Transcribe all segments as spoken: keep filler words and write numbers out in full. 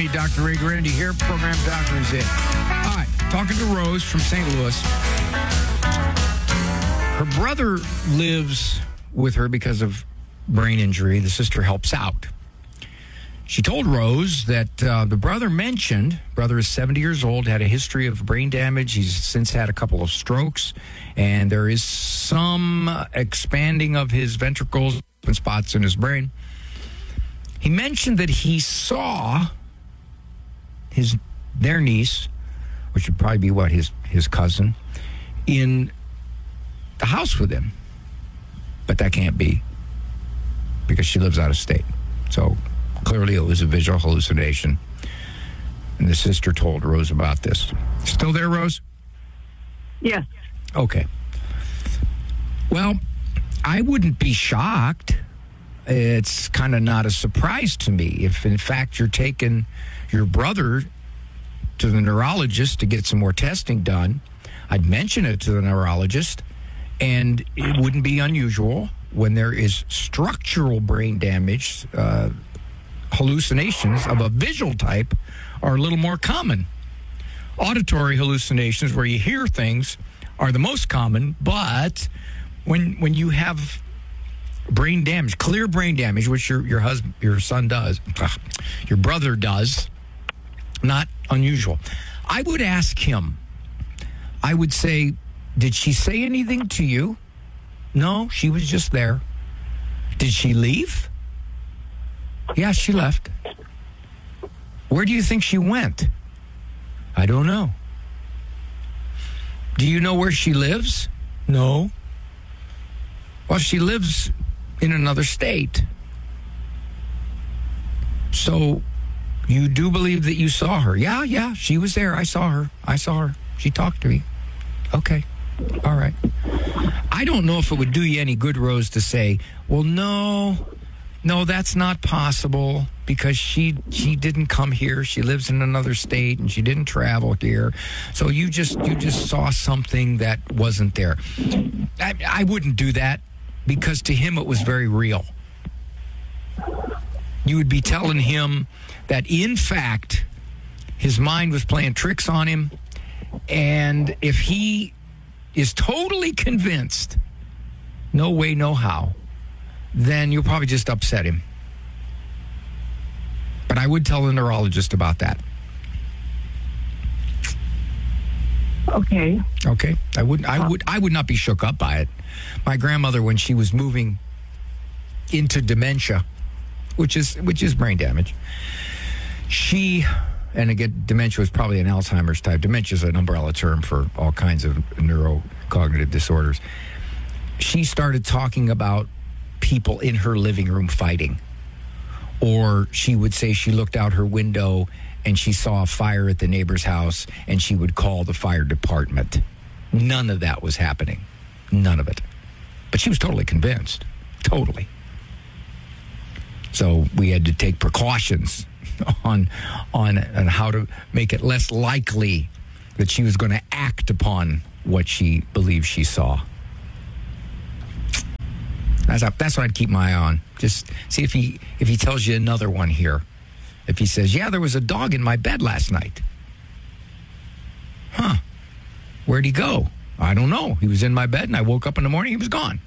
Serenity. Doctor Ray Guarendi here. Program Doctor is in. All right, talking to Rose from Saint Louis. Her brother lives with her because of brain injury. The sister helps out. She told Rose that uh, the brother mentioned, brother is seventy years old, had a history of brain damage. He's since had a couple of strokes, and there is some expanding of his ventricles and spots in his brain. He mentioned that he saw his their niece, which would probably be what, his, his cousin, in the house with him. But that can't be, because she lives out of state. So clearly it was a visual hallucination. And the sister told Rose about this. Still there, Rose? Yes. Okay. Well, I wouldn't be shocked. It's kind of not a surprise to me. If, in fact, you're taking your brother to the neurologist to get some more testing done, I'd mention it to the neurologist, and it wouldn't be unusual when there is structural brain damage. Uh, hallucinations of a visual type are a little more common. Auditory hallucinations, where you hear things, are the most common, but when when you have brain damage, clear brain damage, which your your husband, your son does, your brother does, not unusual. I would ask him, I would say, did she say anything to you? No, she was just there. Did she leave? Yeah, she left. Where do you think she went? I don't know. Do you know where she lives? No. Well, she lives in another state. So you do believe that you saw her? Yeah, yeah, she was there. I saw her. I saw her. She talked to me. Okay. All right. I don't know if it would do you any good, Rose, to say, well, no, no, that's not possible, because she she didn't come here. She lives in another state, and she didn't travel here. So you just you just saw something that wasn't there. I, I wouldn't do that, because to him it was very real. You would be telling him that, in fact, his mind was playing tricks on him, and if he is totally convinced, no way, no how, then you'll probably just upset him. But I would tell the neurologist about that. Okay. Okay. I would I would I would not be shook up by it. My grandmother, when she was moving into dementia, which is which is brain damage, she, and again, dementia was probably an Alzheimer's type. Dementia is an umbrella term for all kinds of neurocognitive disorders. She started talking about people in her living room fighting. Or she would say she looked out her window and she saw a fire at the neighbor's house, and she would call the fire department. None of that was happening. None of it. But she was totally convinced. Totally. So we had to take precautions on on, on how to make it less likely that she was going to act upon what she believed she saw. That's, that's what I'd keep my eye on. Just see if he if he tells you another one here. If he says, yeah, there was a dog in my bed last night. Huh. Where'd he go? I don't know. He was in my bed, and I woke up in the morning, he was gone.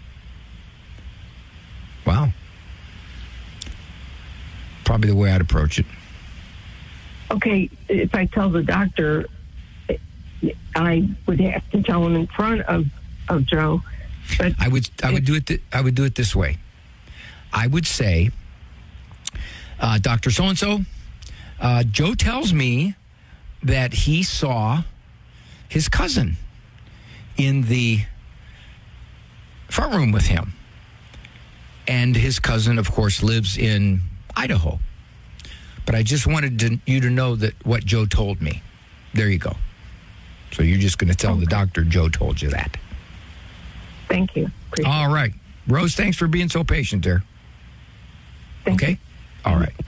Wow. Probably the way I'd approach it. Okay, if I tell the doctor, I would have to tell him in front of, of Joe. But I would I would do it th- I would do it this way. I would say, uh, Doctor So-and-so, uh, Joe tells me that he saw his cousin in the front room with him. And his cousin, of course, lives in Idaho. But I just wanted to, you to know that what Joe told me. There you go. So you're just going to tell okay. the doctor Joe told you that. Thank you. Appreciate All right. Rose, thanks for being so patient there. Thank okay? You. All right.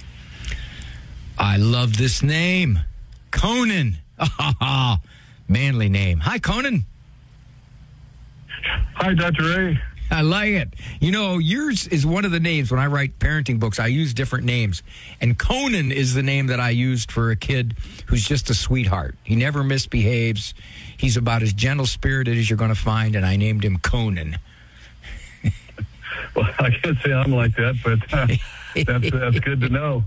I love this name. Conan. Manly name. Hi, Conan. Hi, Doctor Ray. I like it. You know, yours is one of the names. When I write parenting books, I use different names. And Conan is the name that I used for a kid who's just a sweetheart. He never misbehaves. He's about as gentle-spirited as you're going to find, and I named him Conan. Well, I can't say I'm like that, but uh, that's, that's good to know.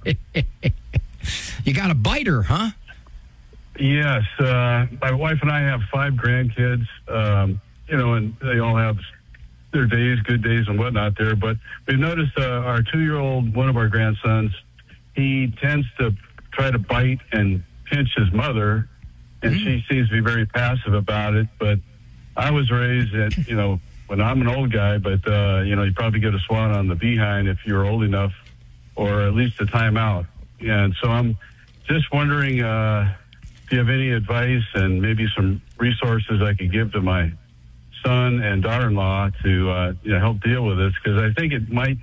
You got a biter, huh? Yes. Uh, my wife and I have five grandkids, um, you know, and they all have their days, good days and whatnot there. But we've noticed uh, our two-year-old, one of our grandsons, he tends to try to bite and pinch his mother, and mm-hmm. she seems to be very passive about it. But I was raised at, you know, when I'm an old guy, but, uh, you know, you probably get a swat on the behind if you're old enough, or at least a timeout. And so I'm just wondering uh, if you have any advice and maybe some resources I could give to my son and daughter-in-law to uh, you know, help deal with this, because I think it might,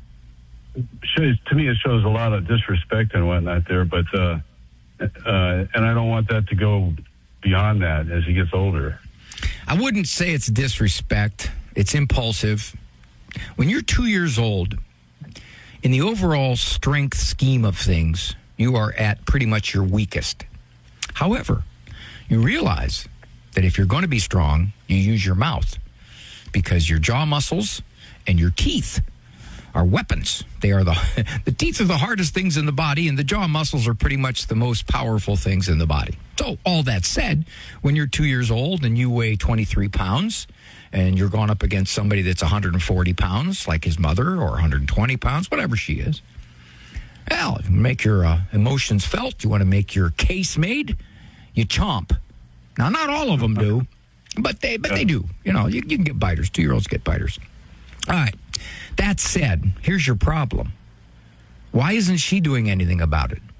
shows, to me, it shows a lot of disrespect and whatnot there, but, uh, uh, and I don't want that to go beyond that as he gets older. I wouldn't say it's disrespect. It's impulsive. When you're two years old, in the overall strength scheme of things, you are at pretty much your weakest. However, you realize that if you're going to be strong, you use your mouth, because your jaw muscles and your teeth are weapons. They are the the teeth are the hardest things in the body, and the jaw muscles are pretty much the most powerful things in the body. So all that said, when you're two years old and you weigh twenty-three pounds and you're going up against somebody that's one hundred forty pounds, like his mother, or one hundred twenty pounds, whatever she is, well, you make your uh, emotions felt. You want to make your case made, you chomp. Now, not all of them do, but they but they do. You know, you, you can get biters. Two-year-olds get biters. All right. That said, here's your problem. Why isn't she doing anything about it?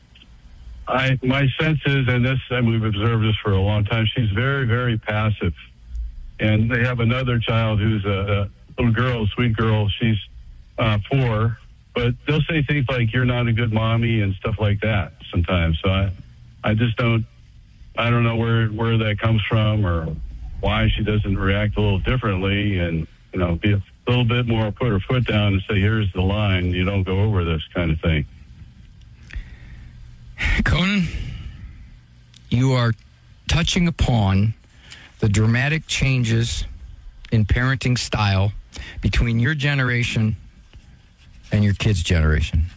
I my sense is, and this, and we've observed this for a long time, she's very, very passive. And they have another child who's a, a little girl, a sweet girl. She's uh, four, but they'll say things like, "You're not a good mommy," and stuff like that sometimes. So I, I just don't, I don't know where, where that comes from, or why she doesn't react a little differently, and, you know, be a little bit more, put her foot down and say, "Here's the line, you don't go over this," kind of thing. Conan, you are touching upon the dramatic changes in parenting style between your generation and your kids' generation.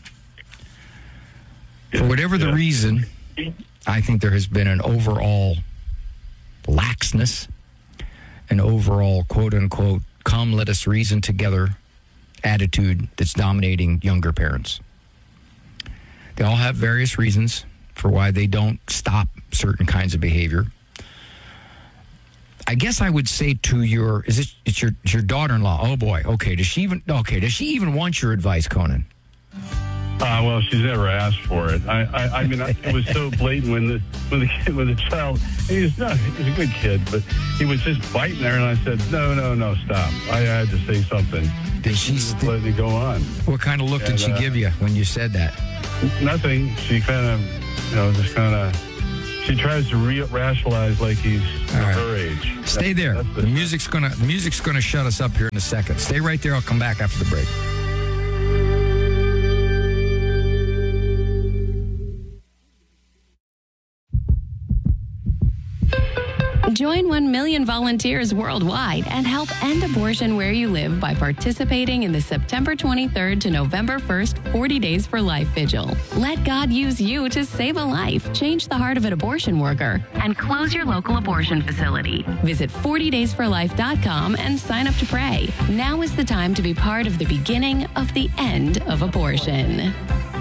For whatever the yeah. reason, I think there has been an overall laxness, an overall quote-unquote "come, let us reason together" attitude that's dominating younger parents. They all have various reasons for why they don't stop certain kinds of behavior. I guess I would say to your, is it it's your your daughter-in-law? Oh boy, okay. Does she even okay? Does she even want your advice, Conan? Uh, well, she's never asked for it. I, I, I mean, I, it was so blatant when the when the kid, when the child, he's not, he's a good kid, but he was just biting her, and I said, no, no, no, stop. I had to say something. Did she just let it go on? What kind of look and, did she uh, give you when you said that? Nothing. She kind of, you know, just kind of, she tries to re- rationalize like he's right. her age. Stay there. That's the, the music's gonna the music's gonna shut us up here in a second. Stay right there. I'll come back after the break. Join one million volunteers worldwide and help end abortion where you live by participating in the September twenty-third to November first forty Days for Life Vigil. Let God use you to save a life, change the heart of an abortion worker, and close your local abortion facility. Visit forty days for life dot com and sign up to pray. Now is the time to be part of the beginning of the end of abortion.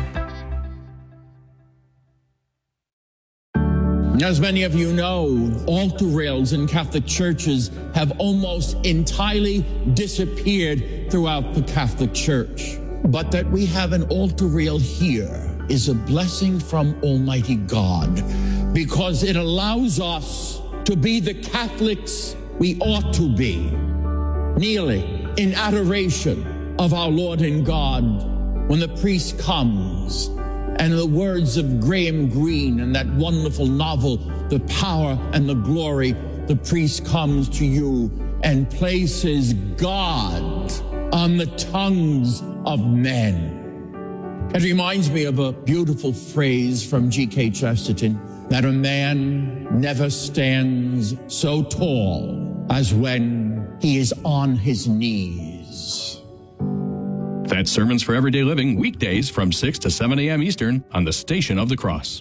As many of you know, altar rails in Catholic churches have almost entirely disappeared throughout the Catholic Church. But that we have an altar rail here is a blessing from Almighty God, because it allows us to be the Catholics we ought to be, kneeling in adoration of our Lord and God when the priest comes. And in the words of Graham Greene in that wonderful novel, The Power and the Glory, the priest comes to you and places God on the tongues of men. It reminds me of a beautiful phrase from G K Chesterton, that a man never stands so tall as when he is on his knees. That's Sermons for Everyday Living, weekdays from six to seven a.m. Eastern on the Station of the Cross.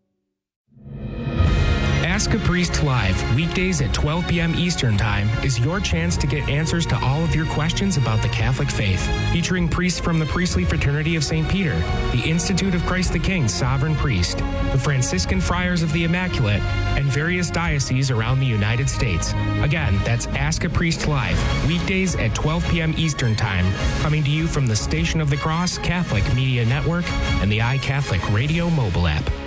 Ask a Priest Live, weekdays at twelve p.m. Eastern Time, is your chance to get answers to all of your questions about the Catholic faith. Featuring priests from the Priestly Fraternity of Saint Peter, the Institute of Christ the King Sovereign Priest, the Franciscan Friars of the Immaculate, and various dioceses around the United States. Again, that's Ask a Priest Live, weekdays at twelve p.m. Eastern Time, coming to you from the Station of the Cross Catholic Media Network and the iCatholic Radio mobile app.